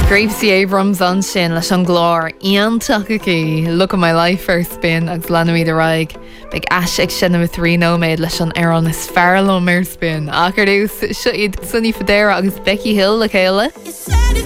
Grapesie Abrams an sin leis an glár ionach ací Look at My Life First Spin agus Lanamí de Raig beag as ag sinna a trí nóméid leis an Aran is fearlam ar spin. Achar dús seo iad Sunny Federa agus Becky Hill le chéile.